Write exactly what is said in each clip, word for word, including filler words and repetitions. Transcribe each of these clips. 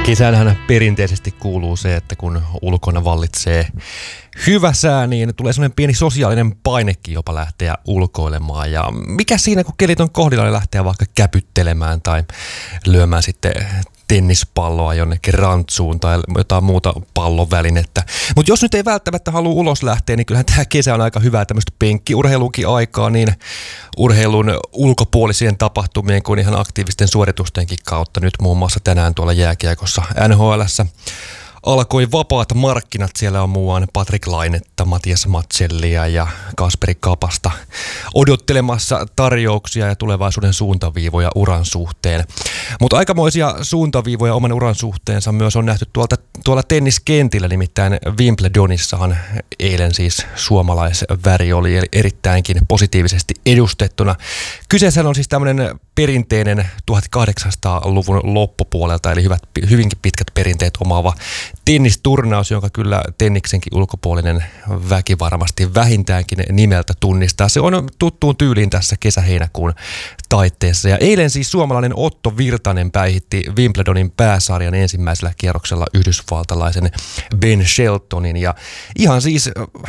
Kesänhän perinteisesti kuuluu se, että kun ulkona vallitsee hyvä sää, niin tulee sellainen pieni sosiaalinen painekin jopa lähteä ulkoilemaan. Ja mikä siinä, kun kelit on kohdilla, niin lähtee vaikka käpyttelemään tai lyömään sitten tennispalloa jonnekin rantsuun tai jotain muuta pallovälinettä. Mutta jos nyt ei välttämättä halua ulos lähteä, niin kyllähän tämä kesä on aika hyvää tämmöistä penkkiurheilukin aikaa, niin urheilun ulkopuolisien tapahtumien kuin ihan aktiivisten suoritustenkin kautta. Nyt muun muassa tänään tuolla jääkiekossa N H L:ssä alkoi vapaat markkinat. Siellä on muuan Patrik Lainetta, Matias Matsellia ja Kasperi Kapasta odottelemassa tarjouksia ja tulevaisuuden suuntaviivoja uran suhteen. Mutta aikamoisia suuntaviivoja oman uran suhteensa myös on nähty tuolta, tuolla tenniskentillä, nimittäin Wimbledonissahan eilen siis suomalaisväri oli erittäinkin positiivisesti edustettuna. Kyseessä on siis tämmöinen perinteinen tuhatkahdeksansataaluvun loppupuolelta, eli hyvät, hyvinkin pitkät perinteet omaava tennisturnaus, jonka kyllä tenniksenkin ulkopuolinen väki varmasti vähintäänkin nimeltä tunnistaa. Se on tuttuun tyyliin tässä kesä-heinäkuun taitteessa. Ja eilen siis suomalainen Otto Virtanen päihitti Wimbledonin pääsarjan ensimmäisellä kierroksella yhdysvaltalaisen Ben Sheltonin. Ja ihan siis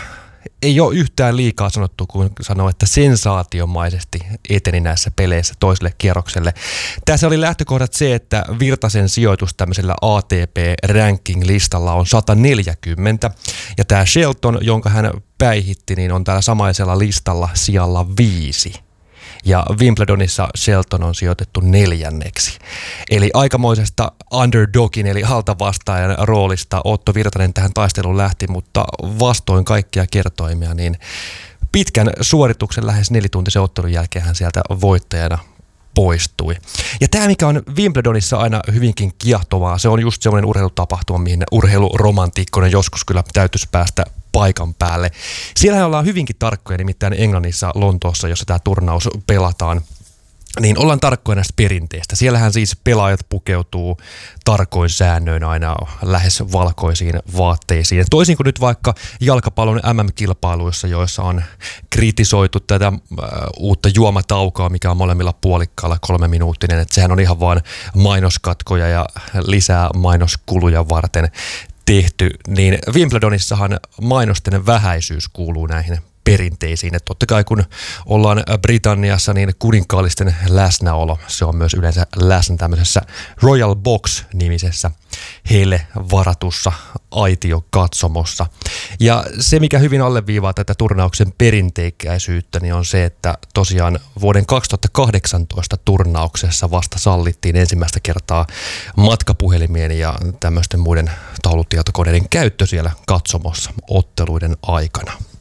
ei ole yhtään liikaa sanottu, kun sanoo, että sensaatiomaisesti eteni näissä peleissä toiselle kierrokselle. Tässä oli lähtökohdat se, että Virtasen sijoitus tämmöisellä A T P-ranking-listalla on sata neljäkymmentä. Ja tämä Shelton, jonka hän päihitti, niin on täällä samaisella listalla sijalla viisi. Ja Wimbledonissa Shelton on sijoitettu neljänneksi. Eli aikamoisesta underdogin eli altavastaajan roolista Otto Virtanen tähän taisteluun lähti, mutta vastoin kaikkia kertoimia, niin pitkän suorituksen lähes nelituntisen ottelun jälkeen hän sieltä voittajana poistui. Ja tämä, mikä on Wimbledonissa aina hyvinkin kiehtovaa, se on just semmoinen urheilutapahtuma, mihin urheiluromantiikkoinen joskus kyllä täytyisi päästä paikan päälle. Siellä ollaan hyvinkin tarkkoja, nimittäin Englannissa, Lontoossa, jossa tämä turnaus pelataan, niin ollaan tarkkoja näistä perinteistä. Siellähän siis pelaajat pukeutuu tarkoin säännöin aina lähes valkoisiin vaatteisiin. Ja toisin kuin nyt vaikka jalkapallon M M-kilpailuissa, joissa on kritisoitu tätä äh, uutta juomataukoa, mikä on molemmilla puolikkaalla kolme minuuttinen, että sehän on ihan vaan mainoskatkoja ja lisää mainoskuluja varten tehty, niin Wimbledonissahan mainosten vähäisyys kuuluu näihin perinteisiin. Että totta kai kun ollaan Britanniassa, niin kuninkaallisten läsnäolo, se on myös yleensä läsnä tämmöisessä Royal Box-nimisessä heille varatussa aitiokatsomossa. Ja se, mikä hyvin alleviivaa tätä turnauksen perinteikäisyyttä, niin on se, että tosiaan vuoden kaksituhattakahdeksantoista turnauksessa vasta sallittiin ensimmäistä kertaa matkapuhelimien ja tämmöisten muiden taulutietokoneiden käyttö siellä katsomossa otteluiden aikana.